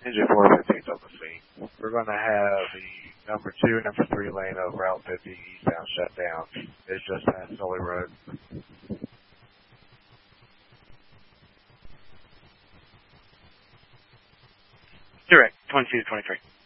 Engine 415 on the scene. We're going to have the number 2 and number 3 lane of Route 50 eastbound shut down. It's just past Sully Road. Direct, 22 to 23.